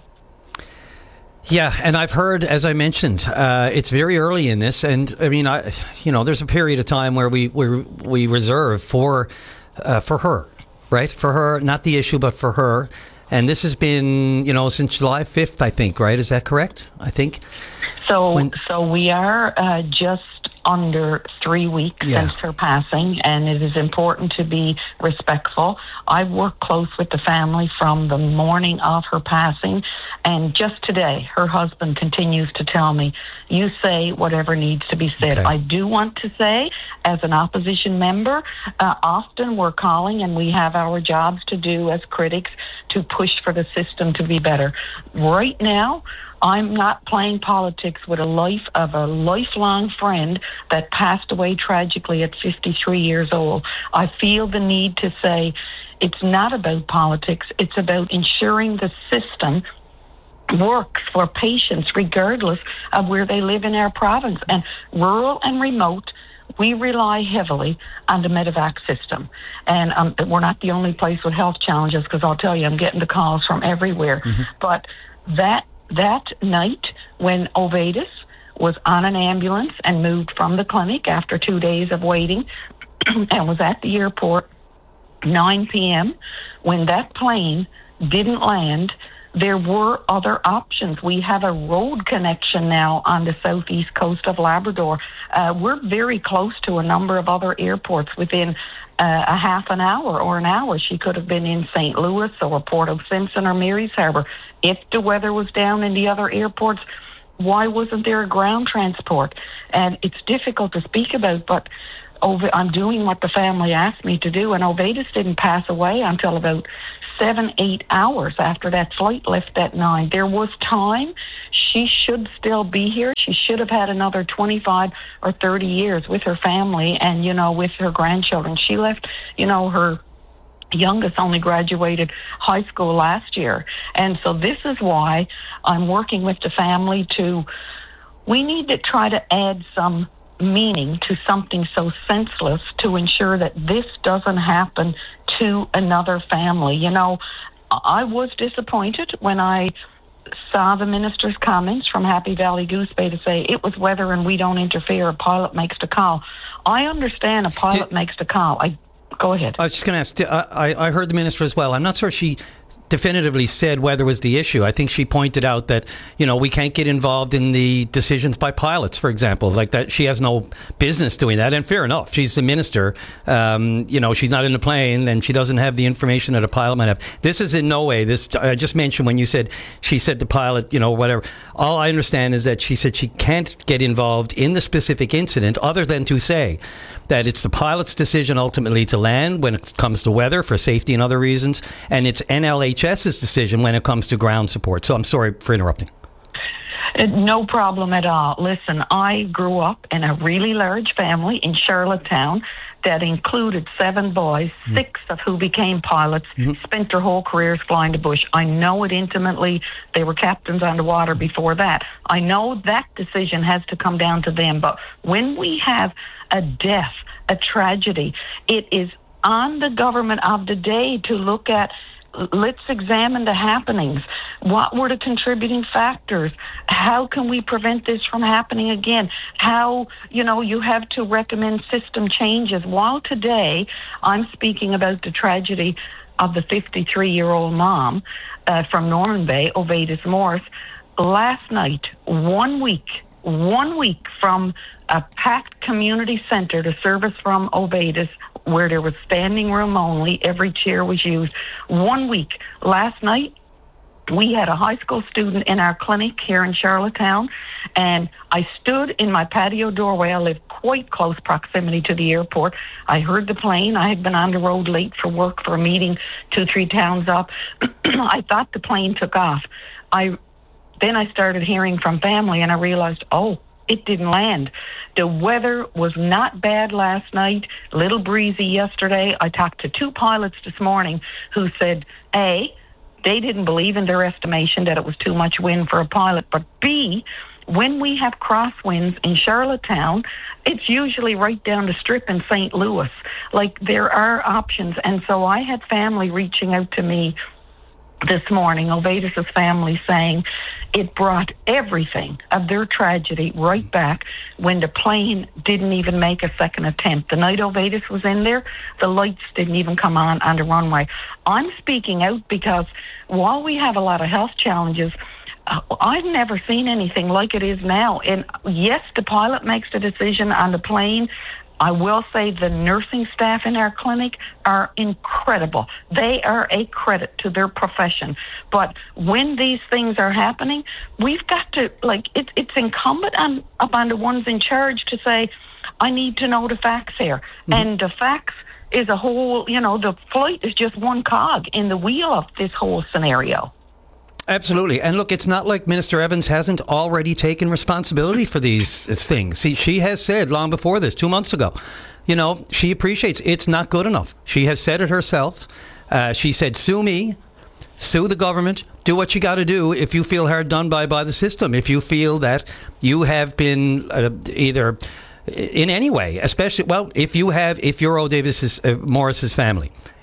Yeah, and I've heard, as I mentioned, uh, it's very early in this, and I mean, I, you know, there's a period of time where we we, we reserve for uh, for her, right? For her, not the issue, but for her. And this has been, you know, since July fifth, I think, right? Is that correct? I think. So, when, so we are uh, just under three weeks yeah. since her passing, and it is important to be respectful. I worked close with the family from the morning of her passing, and just today, her husband continues to tell me, you say whatever needs to be said. Okay. I do want to say, as an opposition member, uh, often we're calling and we have our jobs to do as critics to push for the system to be better. Right now, I'm not playing politics with a life of a lifelong friend that passed away tragically at fifty-three years old. I feel the need to say it's not about politics. It's about ensuring the system works for patients regardless of where they live in our province. And rural and remote, we rely heavily on the Medevac system. And um, we're not the only place with health challenges, because I'll tell you, I'm getting the calls from everywhere. Mm-hmm. But that That night, when Ovatus was on an ambulance and moved from the clinic after two days of waiting and was at the airport nine p.m. When that plane didn't land, there were other options. We have a road connection now on the southeast coast of Labrador. Uh, we're very close to a number of other airports within uh, a half an hour or an hour. She could have been in Saint Louis or Port of Simpson or Mary's Harbour. If the weather was down in the other airports, why wasn't there a ground transport? And it's difficult to speak about, but over, I'm doing what the family asked me to do, and Ovatus didn't pass away until about seven, eight hours after that flight left at nine. There was time. She should still be here. She should have had another twenty-five or thirty years with her family and, you know, with her grandchildren. She left, you know, her youngest only graduated high school last year. And so this is why I'm working with the family to, we need to try to add some meaning to something so senseless to ensure that this doesn't happen to another family. You know, I was disappointed when I saw the minister's comments from Happy Valley Goose Bay to say it was weather and we don't interfere, a pilot makes the call. I understand a pilot Did, makes the call. I Go ahead. I was just going to ask, I, I heard the minister as well. I'm not sure she definitively said weather was the issue. I think she pointed out that, you know, we can't get involved in the decisions by pilots, for example, like that. She has no business doing that. And fair enough. She's the minister. Um, you know, she's not in the plane and she doesn't have the information that a pilot might have. This is in no way this. I just mentioned when you said she said the pilot, you know, whatever. All I understand is that she said she can't get involved in the specific incident other than to say that it's the pilot's decision ultimately to land when it comes to weather for safety and other reasons, and it's N L H S's decision when it comes to ground support. So I'm sorry for interrupting. Uh, no problem at all. Listen, I grew up in a really large family in Charlottetown that included seven boys, mm-hmm. six of who became pilots, mm-hmm. spent their whole careers flying the bush. I know it intimately. They were captains on the water before that. I know that decision has to come down to them. But when we have a death, a tragedy, it is on the government of the day to look at, let's examine the happenings. What were the contributing factors? How can we prevent this from happening again? How, you know, you have to recommend system changes. While today I'm speaking about the tragedy of the fifty-three-year-old mom uh, from Norman Bay, Ovatus Morris, last night, one week, one week from a packed community center, the service from Ovatus, where there was standing room only, every chair was used. One week. Last night, we had a high school student in our clinic here in Charlottetown, and I stood in my patio doorway. I live quite close proximity to the airport. I heard the plane. I had been on the road late for work for a meeting two, three towns up. I thought the plane took off. I Then I started hearing from family, and I realized, oh, it didn't land. The weather was not bad last night, a little breezy yesterday. I talked to two pilots this morning who said, A, they didn't believe in their estimation that it was too much wind for a pilot, but B, when we have crosswinds in Charlottetown, it's usually right down the strip in Saint Louis. Like, there are options. And so I had family reaching out to me this morning, Ovatus's family, saying it brought everything of their tragedy right back when the plane didn't even make a second attempt. The night Ovatus was in there, the lights didn't even come on on the runway. I'm speaking out because while we have a lot of health challenges, uh, I've never seen anything like it is now. And yes, the pilot makes the decision on the plane. I will say the nursing staff in our clinic are incredible. They are a credit to their profession. But when these things are happening, we've got to, like, it, it's incumbent on upon the ones in charge to say, I need to know the facts here. Mm-hmm. And the facts is a whole, you know, the flight is just one cog in the wheel of this whole scenario. Absolutely. And look, it's not like Minister Evans hasn't already taken responsibility for these things. See, she has said long before this, two months ago, you know, she appreciates it's not good enough. She has said it herself. Uh, she said, sue me, sue the government, do what you got to do if you feel hard done by by the system, if you feel that you have been uh, either in any way, especially, well, if you have, if you're O. Davis uh, Morris's family,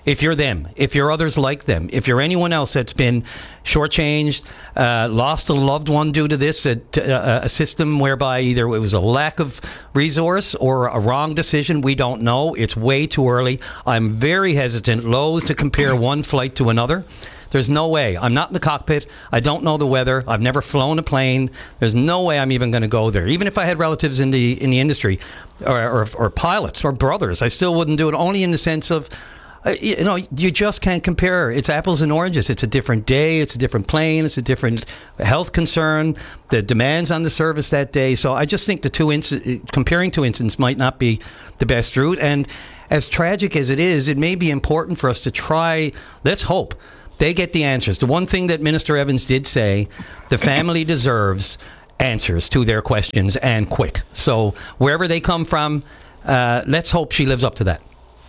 If you're them, if you're others like them, if you're anyone else that's been shortchanged, uh, lost a loved one due to this, a, a, a system whereby either it was a lack of resource or a wrong decision, we don't know. It's way too early. I'm very hesitant, loath to compare one flight to another. There's no way. I'm not in the cockpit. I don't know the weather. I've never flown a plane. There's no way I'm even going to go there. Even if I had relatives in the in the industry or, or, or pilots or brothers, I still wouldn't do it, only in the sense of, Uh, you know, you just can't compare. It's apples and oranges. It's a different day. It's a different plane. It's a different health concern. The demands on the service that day. So I just think the two inc- comparing two incidents might not be the best route. And as tragic as it is, it may be important for us to try. Let's hope they get the answers. The one thing that Minister Evans did say, the family deserves answers to their questions, and quick. So wherever they come from, uh, let's hope she lives up to that.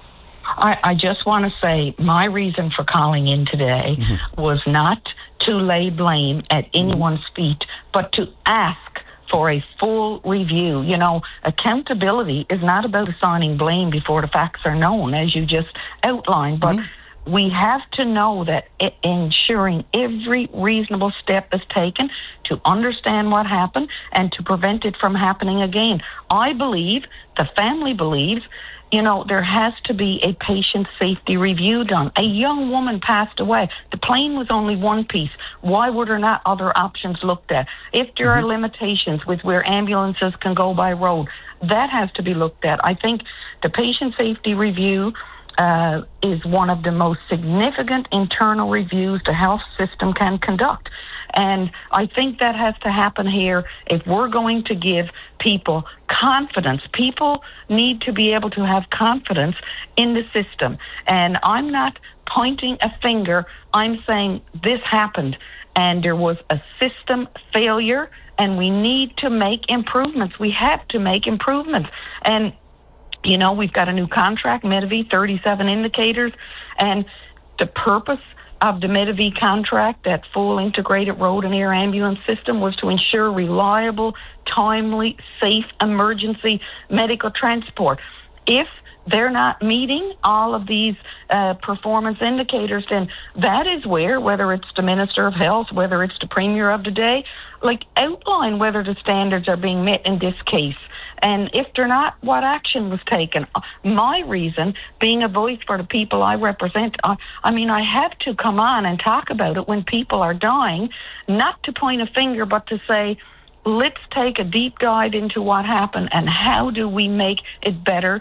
I, I just want to say my reason for calling in today mm-hmm. was not to lay blame at anyone's feet, but to ask for a full review. You know, accountability is not about assigning blame before the facts are known, as you just outlined, but mm-hmm. we have to know that it, ensuring every reasonable step is taken to understand what happened and to prevent it from happening again. I believe, the family believes, you know, there has to be a patient safety review done. A young woman passed away. The plane was only one piece. Why were there not other options looked at? If there mm-hmm. are limitations with where ambulances can go by road, that has to be looked at. I think the patient safety review uh, is one of the most significant internal reviews the health system can conduct. And I think that has to happen here if we're going to give people confidence. People need to be able to have confidence in the system. And I'm not pointing a finger. I'm saying this happened and there was a system failure and we need to make improvements. We have to make improvements. And, you know, we've got a new contract, Medivie, thirty-seven indicators, and the purpose of the Medivie contract, that full integrated road and air ambulance system, was to ensure reliable, timely, safe emergency medical transport. If they're not meeting all of these uh, performance indicators, then that is where, whether it's the Minister of Health, whether it's the Premier of the day, like outline whether the standards are being met in this case. And if they're not, what action was taken? My reason, being a voice for the people I represent, I, I mean, I have to come on and talk about it when people are dying, not to point a finger, but to say, let's take a deep dive into what happened and how do we make it better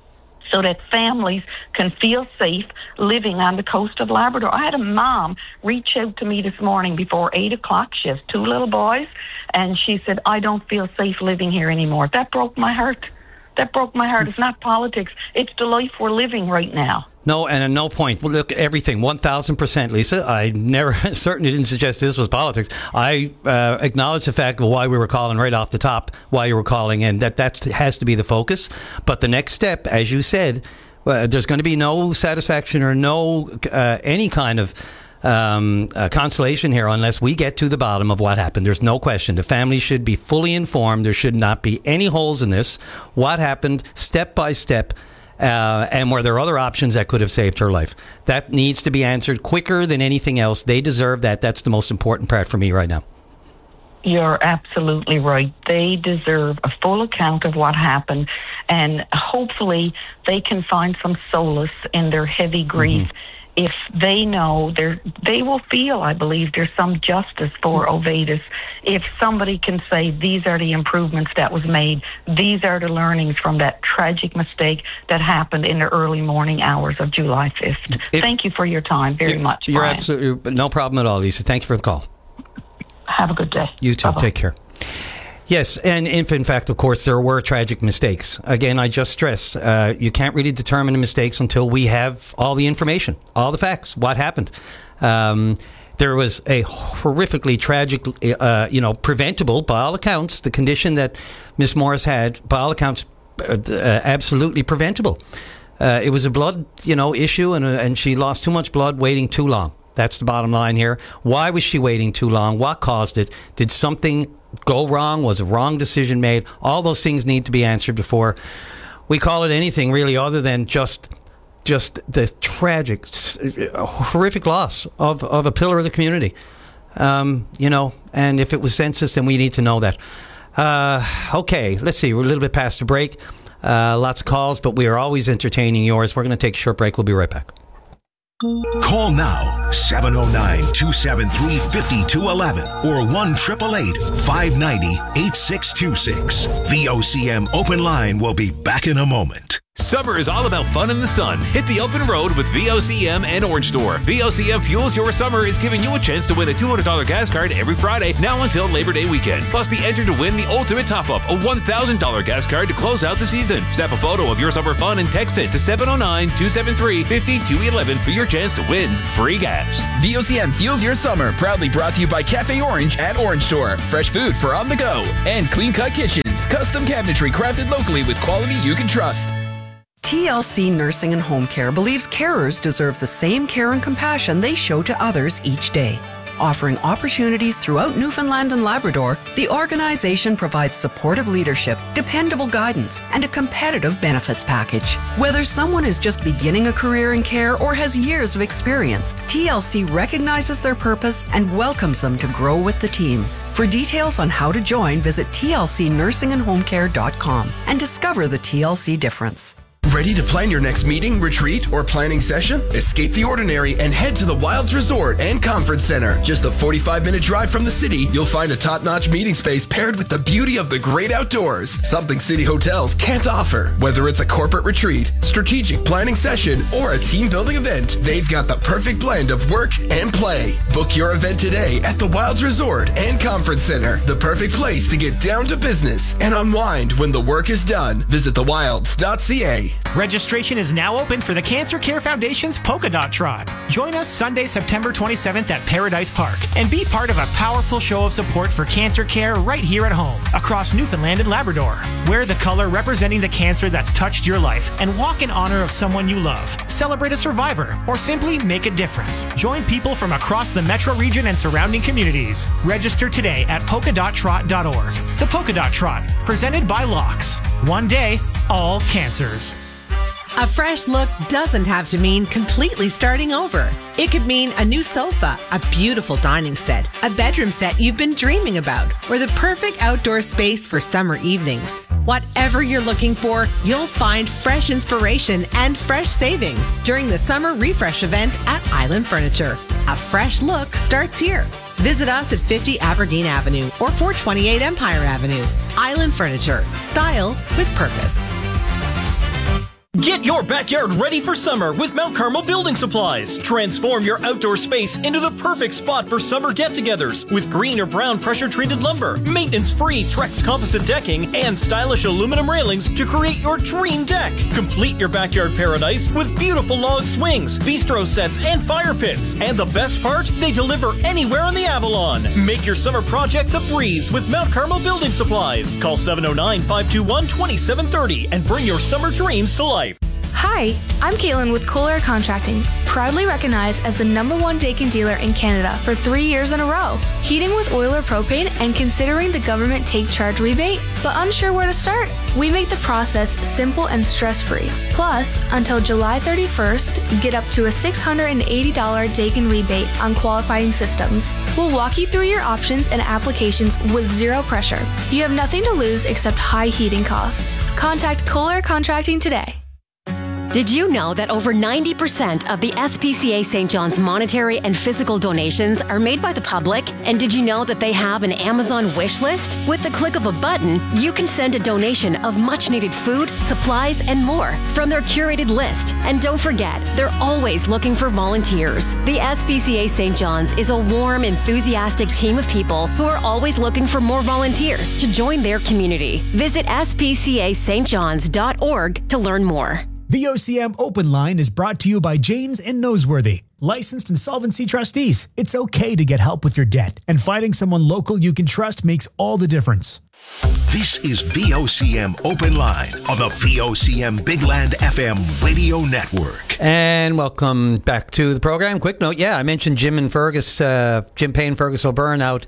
so that families can feel safe living on the coast of Labrador. I had a mom reach out to me this morning before eight o'clock. She has two little boys, and she said, I don't feel safe living here anymore. That broke my heart. That broke my heart. It's not politics. It's the life we're living right now. No, and at no point, well, look, everything, one thousand percent, Lisa. I never, certainly didn't suggest this was politics. I uh, acknowledge the fact of why we were calling right off the top, why you were calling, and that that has to be the focus. But the next step, as you said, uh, there's going to be no satisfaction or no uh, any kind of um, uh, consolation here unless we get to the bottom of what happened. There's no question. The family should be fully informed. There should not be any holes in this. What happened, step by step. Uh, and were there other options that could have saved her life? That needs to be answered quicker than anything else. They deserve that. That's the most important part for me right now. You're absolutely right. They deserve a full account of what happened, and hopefully they can find some solace in their heavy grief. Mm-hmm. If they know, they will feel, I believe, there's some justice for Ovatus. If somebody can say, these are the improvements that was made, these are the learnings from that tragic mistake that happened in the early morning hours of July fifth. If, Thank you for your time very much, You're Brian. absolutely, no problem at all, Lisa. Thank you for the call. Have a good day. You too. Bye-bye. Take care. Yes, and if in fact, of course, there were tragic mistakes. Again, I just stress, uh, you can't really determine the mistakes until we have all the information, all the facts, what happened. Um, there was a horrifically tragic, uh, you know, preventable, by all accounts, the condition that Miss Morris had, by all accounts, uh, uh, absolutely preventable. Uh, it was a blood, you know, issue, and, uh, and she lost too much blood waiting too long. That's the bottom line here. Why was she waiting too long? What caused it? Did something go wrong? Was a wrong decision made? All those things need to be answered before we call it anything really other than just just the tragic, horrific loss of, of a pillar of the community. Um, you know, and if it was census, then we need to know that. Uh, okay, let's see. We're a little bit past the break. Uh, lots of calls, but we are always entertaining yours. We're going to take a short break. We'll be right back. Call now, seven oh nine, two seven three, five two one one or one eight eight eight, five nine zero, eight six two six. V O C M Open Line will be back in a moment. Summer is all about fun in the sun. Hit the open road with V O C M and Orange Store. V O C M Fuels Your Summer is giving you a chance to win a two hundred dollars gas card every Friday, now until Labor Day weekend. Plus, be entered to win the ultimate top-up, a one thousand dollars gas card to close out the season. Snap a photo of your summer fun and text it to seven oh nine, two seven three, five two one one for your chance to win free gas. V O C M Fuels Your Summer, proudly brought to you by Cafe Orange at Orange Store. Fresh food for on the go. And Clean Cut Kitchens, custom cabinetry crafted locally with quality you can trust. T L C Nursing and Home Care believes carers deserve the same care and compassion they show to others each day. Offering opportunities throughout Newfoundland and Labrador, the organization provides supportive leadership, dependable guidance, and a competitive benefits package. Whether someone is just beginning a career in care or has years of experience, T L C recognizes their purpose and welcomes them to grow with the team. For details on how to join, visit T L C nursing and home care dot com and discover the T L C difference. Ready to plan your next meeting, retreat, or planning session? Escape the ordinary and head to the Wilds Resort and Conference Center. Just a forty-five minute drive from the city, you'll find a top-notch meeting space paired with the beauty of the great outdoors. Something city hotels can't offer. Whether it's a corporate retreat, strategic planning session, or a team-building event, they've got the perfect blend of work and play. Book your event today at the Wilds Resort and Conference Center. The perfect place to get down to business and unwind when the work is done. Visit the wilds dot c a. Registration is now open for the Cancer Care Foundation's Polka Dot Trot. Join us Sunday, September twenty-seventh at Paradise Park and be part of a powerful show of support for cancer care right here at home across Newfoundland and Labrador. Wear the color representing the cancer that's touched your life and walk in honor of someone you love. Celebrate a survivor or simply make a difference. Join people from across the metro region and surrounding communities. Register today at polka dot trot dot org. The Polka Dot Trot, presented by Locks. One day, all cancers. A fresh look doesn't have to mean completely starting over. It could mean a new sofa, a beautiful dining set, a bedroom set you've been dreaming about, or the perfect outdoor space for summer evenings. Whatever you're looking for, you'll find fresh inspiration and fresh savings during the summer refresh event at Island Furniture. A fresh look starts here. Visit us at fifty Aberdeen Avenue or four twenty-eight Empire Avenue. Island Furniture, style with purpose. Get your backyard ready for summer with Mount Carmel Building Supplies. Transform your outdoor space into the perfect spot for summer get-togethers with green or brown pressure-treated lumber, maintenance-free Trex composite decking, and stylish aluminum railings to create your dream deck. Complete your backyard paradise with beautiful log swings, bistro sets, and fire pits. And the best part? They deliver anywhere in the Avalon. Make your summer projects a breeze with Mount Carmel Building Supplies. Call seven oh nine, five two one, two seven three oh and bring your summer dreams to life. Hi, I'm Caitlin with Kohler Contracting, proudly recognized as the number one Daikin dealer in Canada for three years in a row. Heating with oil or propane and considering the government take charge rebate, but unsure where to start? We make the process simple and stress-free. Plus, until July thirty-first, get up to a six hundred eighty dollars Daikin rebate on qualifying systems. We'll walk you through your options and applications with zero pressure. You have nothing to lose except high heating costs. Contact Kohler Contracting today. Did you know that over ninety percent of the S P C A Saint John's monetary and physical donations are made by the public? And did you know that they have an Amazon wish list? With the click of a button, you can send a donation of much-needed food, supplies, and more from their curated list. And don't forget, they're always looking for volunteers. The S P C A Saint John's is a warm, enthusiastic team of people who are always looking for more volunteers to join their community. Visit s p c a st johns dot org to learn more. V O C M Open Line is brought to you by Janes and Noseworthy, licensed insolvency trustees. It's okay to get help with your debt, and finding someone local you can trust makes all the difference. This is V O C M Open Line on the V O C M Big Land F M radio network. And welcome back to the program. Quick note, yeah, I mentioned Jim and Fergus, uh, Jim Payne, Fergus O'Byrne out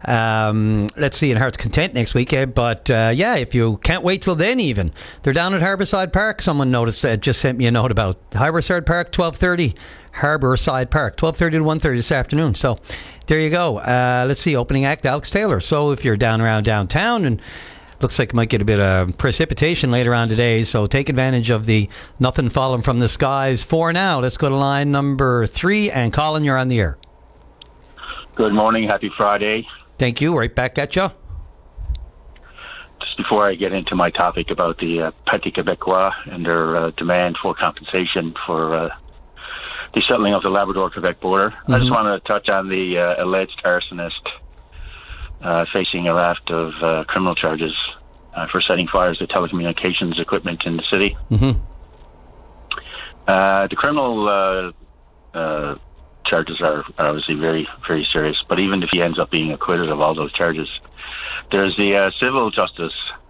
Um, let's see in Heart's Content next week. Eh? But uh, yeah, if you can't wait till then, even they're down at Harbourside Park. Someone noticed that just sent me a note about Harbourside Park, twelve thirty. Harbourside Park, twelve thirty to one thirty this afternoon. So there you go. Uh, let's see, opening act Alex Taylor. So if you're down around downtown and looks like you might get a bit of precipitation later on today, so take advantage of the nothing falling from the skies for now. Let's go to line number three, and Colin, you're on the air. Good morning. Happy Friday. Thank you. Right back at you. Just before I get into my topic about the uh, Petit Québécois and their uh, demand for compensation for uh, the settling of the Labrador-Quebec border, mm-hmm. I just want to touch on the uh, alleged arsonist uh, facing a raft of uh, criminal charges uh, for setting fires to telecommunications equipment in the city. Mm-hmm. Uh, the criminal uh, uh, charges are, are obviously very, very serious, but even if he ends up being acquitted of all those charges, there's the uh, civil justice